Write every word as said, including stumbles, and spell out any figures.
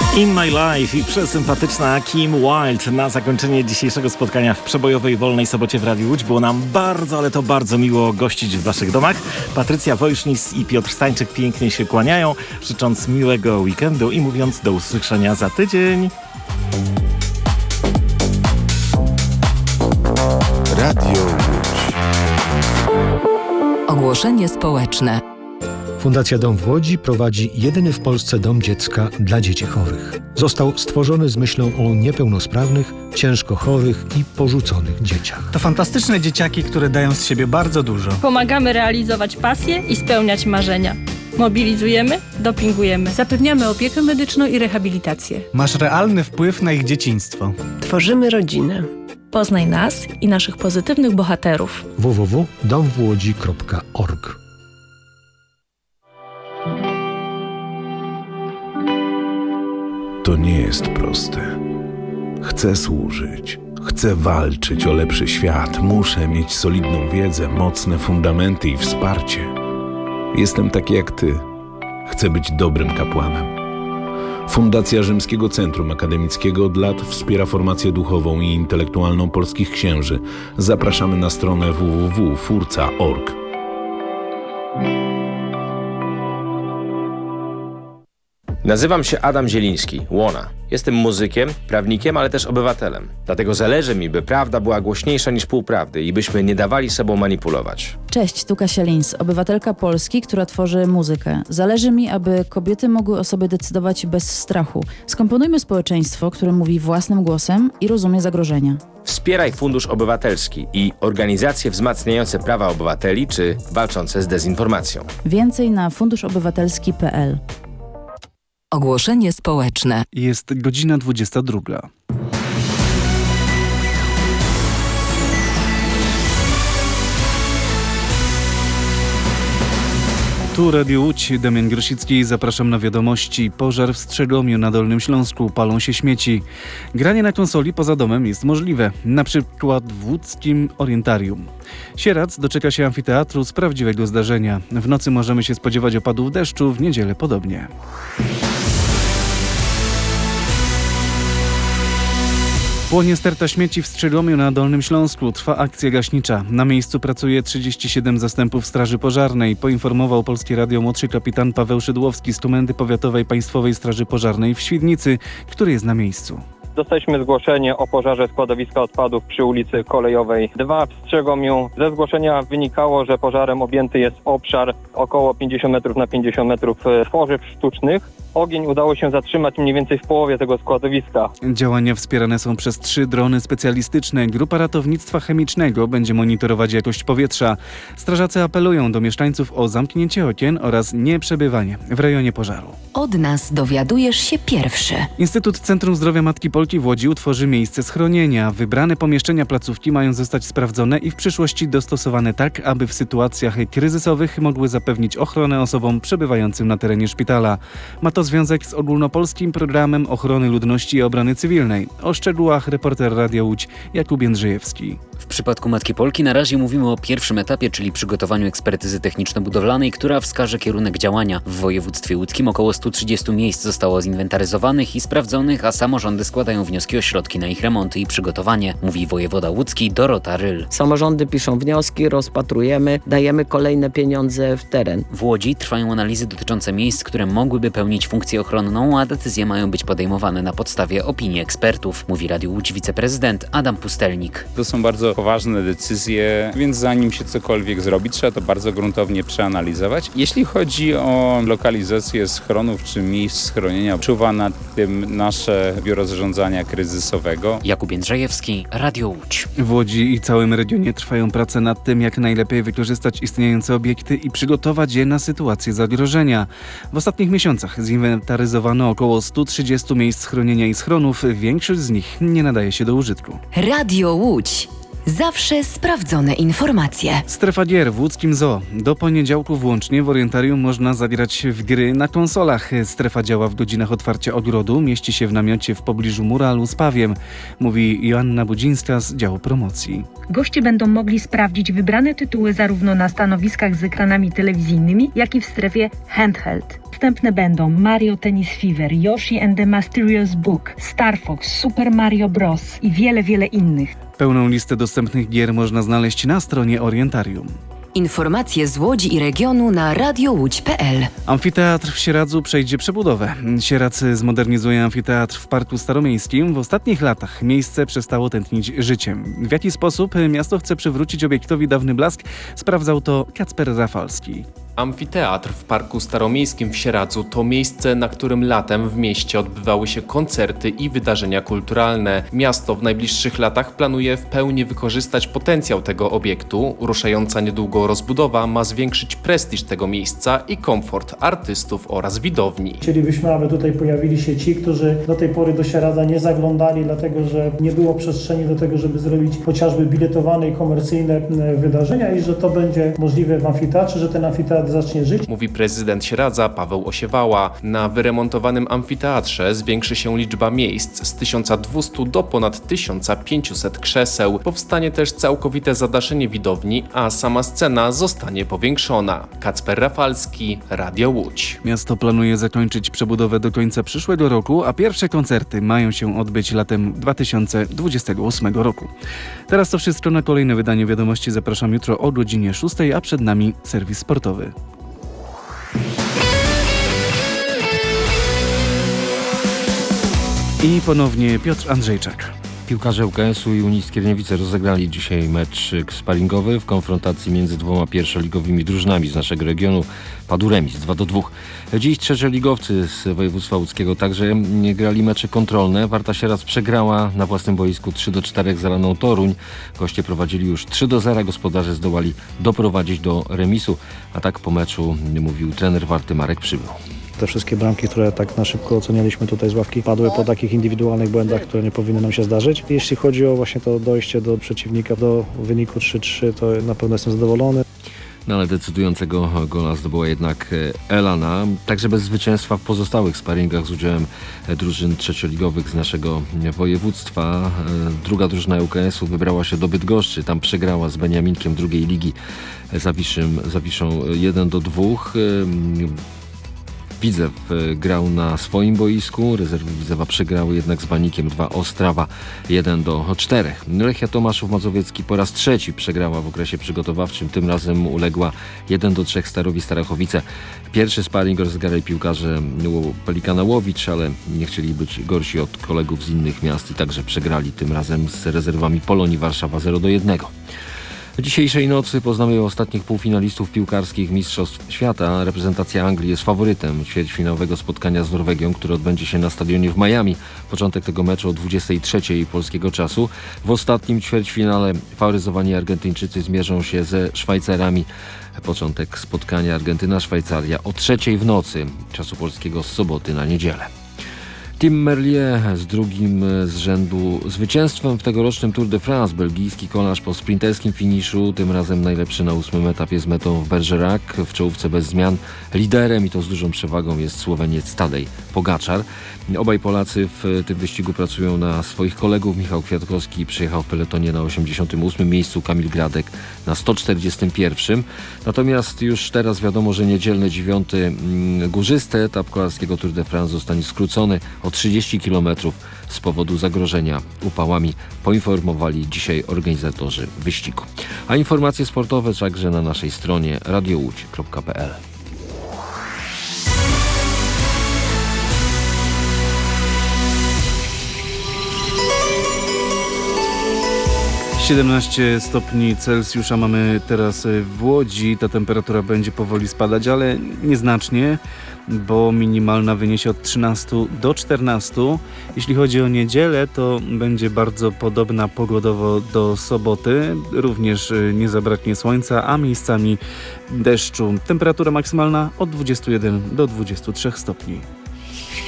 In My Life i przesympatyczna Kim Wilde na zakończenie dzisiejszego spotkania w przebojowej wolnej sobocie w Radiu Łódź. Było nam bardzo, ale to bardzo miło gościć w waszych domach. Patrycja Wojsznis i Piotr Stańczyk pięknie się kłaniają, życząc miłego weekendu i mówiąc do usłyszenia za tydzień. Radio Łódź. Ogłoszenie społeczne. Fundacja Dom w Łodzi prowadzi jedyny w Polsce dom dziecka dla dzieci chorych. Został stworzony z myślą o niepełnosprawnych, ciężko chorych i porzuconych dzieciach. To fantastyczne dzieciaki, które dają z siebie bardzo dużo. Pomagamy realizować pasje i spełniać marzenia. Mobilizujemy, dopingujemy. Zapewniamy opiekę medyczną i rehabilitację. Masz realny wpływ na ich dzieciństwo. Tworzymy rodzinę. Poznaj nas i naszych pozytywnych bohaterów. w w w kropka dom w łodzi kropka org. To nie jest proste. Chcę służyć. Chcę walczyć o lepszy świat. Muszę mieć solidną wiedzę, mocne fundamenty i wsparcie. Jestem taki jak ty. Chcę być dobrym kapłanem. Fundacja Rzymskiego Centrum Akademickiego od lat wspiera formację duchową i intelektualną polskich księży. Zapraszamy na stronę w w w kropka furca kropka org. Nazywam się Adam Zieliński, Łona. Jestem muzykiem, prawnikiem, ale też obywatelem. Dlatego zależy mi, by prawda była głośniejsza niż półprawdy i byśmy nie dawali sobą manipulować. Cześć, tu Kasia Lins, obywatelka Polski, która tworzy muzykę. Zależy mi, aby kobiety mogły o sobie decydować bez strachu. Skomponujmy społeczeństwo, które mówi własnym głosem i rozumie zagrożenia. Wspieraj Fundusz Obywatelski i organizacje wzmacniające prawa obywateli czy walczące z dezinformacją. Więcej na funduszobywatelski kropka p l. Ogłoszenie społeczne. Jest godzina dwudziesta druga. Tu Radio Łódź, Damian Grosicki, zapraszam na wiadomości. Pożar w Strzegomiu na Dolnym Śląsku, palą się śmieci. Granie na konsoli poza domem jest możliwe, na przykład w łódzkim Orientarium. Sieradz doczeka się amfiteatru z prawdziwego zdarzenia. W nocy możemy się spodziewać opadów deszczu, w niedzielę podobnie. Płonie sterta śmieci w Strzegomiu na Dolnym Śląsku. Trwa akcja gaśnicza. Na miejscu pracuje trzydzieści siedem zastępów Straży Pożarnej, poinformował Polskie Radio młodszy kapitan Paweł Szydłowski z Komendy Powiatowej Państwowej Straży Pożarnej w Świdnicy, który jest na miejscu. Dostaliśmy zgłoszenie o pożarze składowiska odpadów przy ulicy Kolejowej dwa w Strzegomiu. Ze zgłoszenia wynikało, że pożarem objęty jest obszar około pięćdziesiąt metrów na pięćdziesiąt metrów tworzyw sztucznych. Ogień udało się zatrzymać mniej więcej w połowie tego składowiska. Działania wspierane są przez trzy drony specjalistyczne. Grupa Ratownictwa Chemicznego będzie monitorować jakość powietrza. Strażacy apelują do mieszkańców o zamknięcie okien oraz nieprzebywanie w rejonie pożaru. Od nas dowiadujesz się pierwszy. Instytut Centrum Zdrowia Matki Polki w Łodzi utworzy miejsce schronienia. Wybrane pomieszczenia placówki mają zostać sprawdzone i w przyszłości dostosowane tak, aby w sytuacjach kryzysowych mogły zapewnić ochronę osobom przebywającym na terenie szpitala. Ma to związek z ogólnopolskim programem ochrony ludności i obrony cywilnej. O szczegółach reporter Radia Łódź Jakub Jędrzejewski. W przypadku Matki Polki na razie mówimy o pierwszym etapie, czyli przygotowaniu ekspertyzy techniczno-budowlanej, która wskaże kierunek działania. W województwie łódzkim około stu trzydziestu miejsc zostało zinwentaryzowanych i sprawdzonych, a samorządy składają wnioski o środki na ich remonty i przygotowanie, mówi wojewoda łódzki Dorota Ryl. Samorządy piszą wnioski, rozpatrujemy, dajemy kolejne pieniądze w teren. W Łodzi trwają analizy dotyczące miejsc, które mogłyby pełnić funkcję ochronną, a decyzje mają być podejmowane na podstawie opinii ekspertów, mówi Radiu Łódź wiceprezydent Adam Pustelnik. To są bardzo poważne decyzje, więc zanim się cokolwiek zrobi, trzeba to bardzo gruntownie przeanalizować. Jeśli chodzi o lokalizację schronów czy miejsc schronienia, czuwa nad tym nasze Biuro Zarządzania Kryzysowego. Jakub Jędrzejewski, Radio Łódź. W Łodzi i całym regionie trwają prace nad tym, jak najlepiej wykorzystać istniejące obiekty i przygotować je na sytuację zagrożenia. W ostatnich miesiącach zinwentaryzowano około stu trzydziestu miejsc schronienia i schronów. Większość z nich nie nadaje się do użytku. Radio Łódź. Zawsze sprawdzone informacje. Strefa gier w łódzkim Zoo. Do poniedziałku włącznie w Orientarium można zagrać w gry na konsolach. Strefa działa w godzinach otwarcia ogrodu. Mieści się w namiocie w pobliżu muralu z pawiem, mówi Joanna Budzińska z działu promocji. Goście będą mogli sprawdzić wybrane tytuły zarówno na stanowiskach z ekranami telewizyjnymi, jak i w strefie handheld. Dostępne będą Mario Tennis Fever, Yoshi and the Mysterious Book, Star Fox, Super Mario Bros. I wiele, wiele innych. Pełną listę dostępnych gier można znaleźć na stronie Orientarium. Informacje z Łodzi i regionu na radiołódź kropka p l. Amfiteatr w Sieradzu przejdzie przebudowę. Sieradz zmodernizuje amfiteatr w Parku Staromiejskim. W ostatnich latach miejsce przestało tętnić życiem. W jaki sposób miasto chce przywrócić obiektowi dawny blask, sprawdzał to Kacper Rafalski. Amfiteatr w Parku Staromiejskim w Sieradzu to miejsce, na którym latem w mieście odbywały się koncerty i wydarzenia kulturalne. Miasto w najbliższych latach planuje w pełni wykorzystać potencjał tego obiektu. Ruszająca niedługo rozbudowa ma zwiększyć prestiż tego miejsca i komfort artystów oraz widowni. Chcielibyśmy, aby tutaj pojawili się ci, którzy do tej pory do Sieradza nie zaglądali, dlatego że nie było przestrzeni do tego, żeby zrobić chociażby biletowane i komercyjne wydarzenia i że to będzie możliwe w amfiteatrze, że ten amfiteatr zacznie żyć. Mówi prezydent Sieradza Paweł Osiewała. Na wyremontowanym amfiteatrze zwiększy się liczba miejsc z tysiąc dwieście do ponad tysiąc pięćset krzeseł. Powstanie też całkowite zadaszenie widowni, a sama scena zostanie powiększona. Kacper Rafalski, Radio Łódź. Miasto planuje zakończyć przebudowę do końca przyszłego roku, a pierwsze koncerty mają się odbyć latem dwa tysiące dwudziestego ósmego roku. Teraz to wszystko. Na kolejne wydanie Wiadomości zapraszam jutro o godzinie szóstej, a przed nami serwis sportowy. I ponownie Piotr Andrzejczak. Piłkarze U K S-u i Unii Skierniewice rozegrali dzisiaj mecz sparingowy. W konfrontacji między dwoma pierwszoligowymi drużynami z naszego regionu padł remis dwa do dwóch. Dziś trzecioligowcy z województwa łódzkiego także grali mecze kontrolne. Warta Sieradz przegrała na własnym boisku trzy do czterech z Alaną Toruń. Goście prowadzili już trzy do zera. Gospodarze zdołali doprowadzić do remisu. A tak po meczu mówił trener Warty Marek Przybył. Te wszystkie bramki, które tak na szybko ocenialiśmy tutaj z ławki, padły po takich indywidualnych błędach, które nie powinny nam się zdarzyć. Jeśli chodzi o właśnie to dojście do przeciwnika, do wyniku trzy trzy, to na pewno jestem zadowolony. No ale decydującego gola zdobyła jednak Elana. Także bez zwycięstwa w pozostałych sparingach z udziałem drużyn trzecioligowych z naszego województwa. Druga drużyna U K S-u wybrała się do Bydgoszczy. Tam przegrała z Beniaminkiem drugiej ligi Zawiszym, Zawiszą jeden do dwóch. Widzew grał na swoim boisku, rezerwy Widzewa przegrały jednak z Banikiem dwa, Ostrawa jeden do czterech. Lechia Tomaszów Mazowiecki po raz trzeci przegrała w okresie przygotowawczym, tym razem uległa jeden do trzech Starowi Starachowice. Pierwszy sparring rozegrali piłkarze Pelikana Łowicz, ale nie chcieli być gorsi od kolegów z innych miast i także przegrali tym razem z rezerwami Polonii Warszawa zero do jednego. Dzisiejszej nocy poznamy ostatnich półfinalistów piłkarskich Mistrzostw Świata. Reprezentacja Anglii jest faworytem ćwierćfinałowego spotkania z Norwegią, które odbędzie się na stadionie w Miami. Początek tego meczu o dwudziestej trzeciej polskiego czasu. W ostatnim ćwierćfinale faworyzowani Argentyńczycy zmierzą się ze Szwajcarami. Początek spotkania Argentyna-Szwajcaria o trzeciej w nocy czasu polskiego z soboty na niedzielę. Tim Merlier z drugim z rzędu zwycięstwem w tegorocznym Tour de France. Belgijski kolarz po sprinterskim finiszu, tym razem najlepszy na ósmym etapie z metą w Bergerac. W czołówce bez zmian. Liderem i to z dużą przewagą jest Słoweniec Tadej Pogaczar. Obaj Polacy w tym wyścigu pracują na swoich kolegów. Michał Kwiatkowski przyjechał w peletonie na osiemdziesiątym ósmym miejscu, Kamil Gradek na sto czterdziestym pierwszym. Natomiast już teraz wiadomo, że niedzielny dziewiąty górzysty etap kolarskiego Tour de France zostanie skrócony o trzydzieści kilometrów z powodu zagrożenia upałami, poinformowali dzisiaj organizatorzy wyścigu. A informacje sportowe także na naszej stronie radiołódź kropka p l. siedemnaście stopni Celsjusza mamy teraz w Łodzi. Ta temperatura będzie powoli spadać, ale nieznacznie, bo minimalna wyniesie od trzynastu do czternastu. Jeśli chodzi o niedzielę, to będzie bardzo podobna pogodowo do soboty. Również nie zabraknie słońca, a miejscami deszczu. Temperatura maksymalna od dwudziestu jeden do dwudziestu trzech stopni.